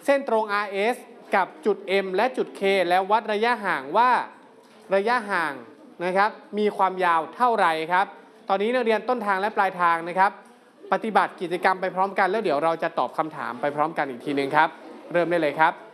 เส้นตรง RS กับจุด M และจุด K แล้ววัดระยะห่างว่าระยะห่างนะครับมีความยาวเท่าไหร่ครับตอนนี้นักเรียนต้นทางและปลายทางนะครับปฏิบัติกิจกรรมไปพร้อมกันแล้วเดี๋ยวเราจะตอบคำถามไปพร้อมกันอีกทีนึงครับเริ่มได้เลยครับ